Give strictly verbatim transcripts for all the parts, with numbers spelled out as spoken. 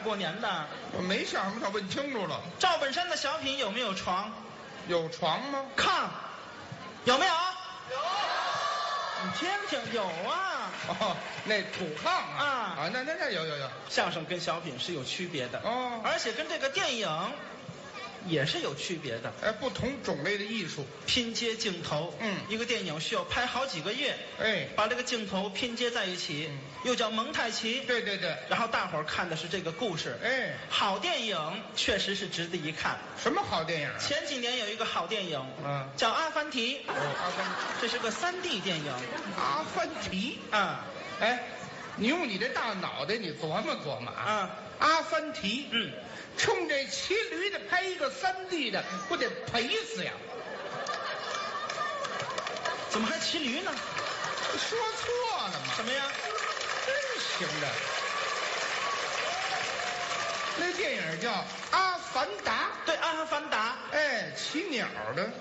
过年的。 我没想什么，他问清楚了。 赵本山的小品有没有床？ 有床吗？ 炕有没有？有。你听听，有啊。 哦，那土炕啊啊啊，那那那有有有。 相声跟小品是有区别的哦， 而且跟这个电影也是有区别的。 哎，不同种类的艺术。 拼接镜头， 嗯一个电影需要拍好几个月， 哎， 把这个镜头拼接在一起， 嗯又叫蒙太奇。 对对对。 然后大伙儿看的是这个故事。 哎， 好电影确实是值得一看。 什么好电影啊？ 前几年有一个好电影， 嗯叫《阿凡提》， 哦，阿凡这是个三 D 电影阿凡提。 啊。 哎，你用你这大脑袋，你琢磨琢磨啊。 啊， 阿凡提， 嗯， 冲这骑驴的拍一个三 D 的，不得赔死呀？ 怎么还骑驴呢？ 说错了吗？ 什么呀？ 真行的。那电影叫《阿凡达》。 对，《阿凡达》。 哎，骑鸟的。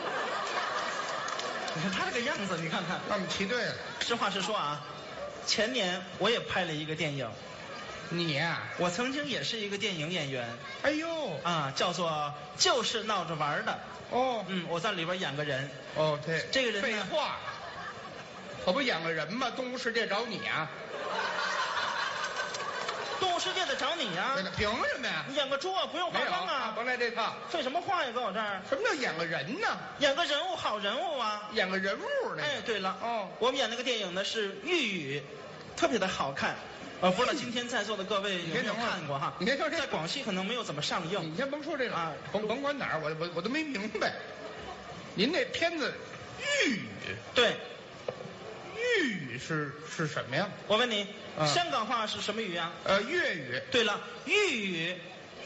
你看他这个样子，你看看。 他们骑对了。 实话实说啊，前年我也拍了一个电影， 你呀、 我曾经也是一个电影演员哎呦， 啊，叫做就是闹着玩的。 哦， 嗯，我在里边演个人。 哦，对， 这个人呢废话，可不演个人吗？动物世界找你啊？ 动物世界的找你呀、 对了，凭什么呀？ 你演个猪啊，不用化没有妆啊。 甭来这套。 废什么话呀，搁我这儿什么叫演个人呢？ 演个人物，好人物啊。 演个人物呢？ 哎，对了， 哦我们演那个电影呢是《玉宇》，特别的好看。呃，不知道今天在座的各位有没有看过哈？ 你先说这在广西可能没有怎么上映。 你先甭说这个啊甭甭管哪儿，我我我都没明白。您那片子《玉宇》， 对， 粤语是是什么呀？ 我问你， 嗯香港话是什么语啊？ 呃，粤语， 对了，豫语。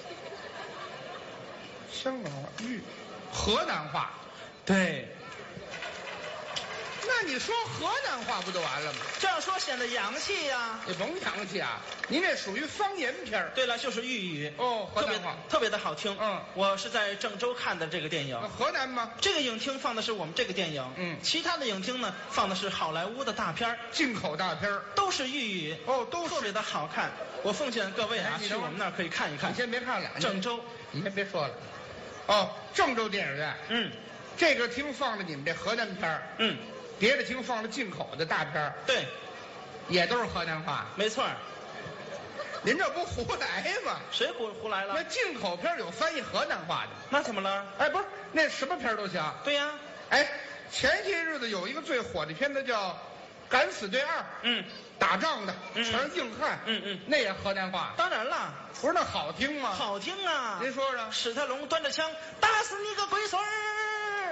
香港话，粤，河南话。 对， 那你说河南话不就完了吗？ 这样说显得洋气呀、 你甭洋气啊，您这属于方言片儿。 对了，就是豫语。 哦，河特别南话。 特别的好听。 嗯我是在郑州看的这个电影那。河南吗？ 这个影厅放的是我们这个电影， 嗯其他的影厅呢放的是好莱坞的大片儿， 进口大片儿。 都是豫语。 哦，都是。 特别的好看。我奉劝各位啊， 哎你等会儿去我们那儿可以看一看你。先别看了， 郑州。 你先别说了。哦，郑州电影院， 嗯这个厅放的你们这河南片儿， 嗯， 别的厅放的进口的大片儿， 对， 也都是河南话。 没错儿。 您这不胡来吗？ 谁胡胡来那了？ 进口片儿有翻译河南话的。 那怎么了？ 哎，不是，那什么片儿都行。 对呀、 哎，前些日子有一个最火的片子叫《敢死队二》， 嗯， 打仗的， 嗯全是硬汉， 嗯嗯那也河南话， 当然了， 不是那好听吗？ 好听啊。 您说说。 史泰龙端着枪打死你个龟孙儿，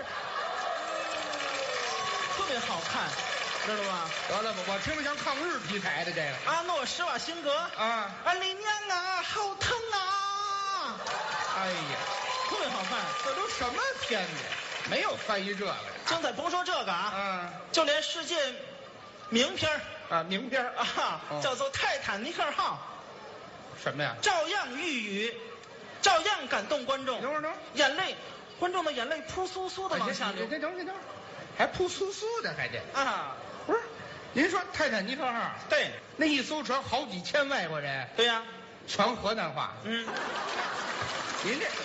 特别好看，知道吧？ 得了吧，我听着像抗日题材的这个阿诺施瓦辛格啊。 啊，李娘啊，好疼啊， 哎呀， 特别好看。 这都什么片子呀？没有翻译这个呀。 精彩，甭说这个啊， 啊就连世界名片儿啊，名片儿啊， 哦叫做《泰坦尼克号什么呀》，？ 照样寓语，照样感动观众， 等会儿等会儿， 眼泪，观众的眼泪扑簌簌的往下流这这等会儿等会儿，还扑簌簌的还得。 啊。 不是，您说泰坦尼克号对， 那一艘船好几千外国人， 对呀、 全河南话。 嗯， 您这，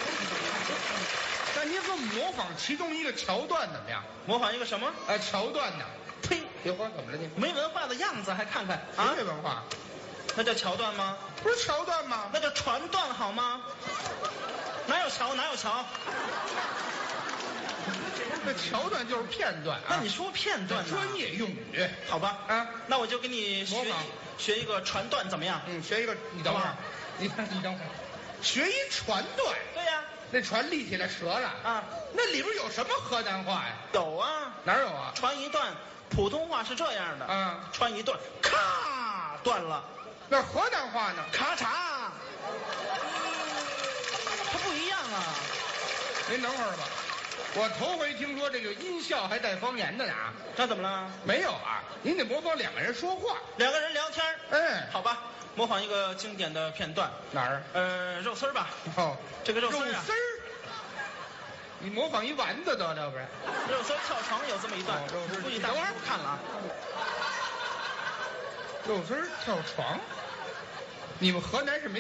那您说模仿其中一个桥段怎么样？ 模仿一个什么？ 啊，桥段呢？ 呸， 别慌，怎么了你？ 没文化的样子还看看谁啊没？文化？ 那叫桥段吗？ 不是桥段吗？ 那叫船段好吗？哪有桥？哪有桥？ 这桥段就是片段啊。 那你说片段呢？ 专业用语。 好吧？ 啊， 那我就给你学模仿学一个船段怎么样？ 嗯，学一个，你等会儿好吧， 你看，你等会儿，学一船段， 对呀、 那船立起来折了啊， 那里边有什么河南话呀？ 有啊， 哪有啊？ 船一段，普通话是这样的， 啊， 船一段，咔断了， 那河南话呢？ 咔嚓，它不一样啊。 您等会儿吧，我头回听说这个音效还带方言的呢啊。 这怎么了？ 没有啊，您得模仿两个人说话。 两个人聊天儿哎， 好吧，模仿一个经典的片段， 哪儿？ 呃，肉丝儿吧， 哦， 这个肉丝肉儿啊， 丝儿。你模仿一丸子得了，不是？ 肉丝儿跳床有这么一段， 哦肉丝儿估计大伙儿不看了啊。 肉丝儿跳床。你们河南是没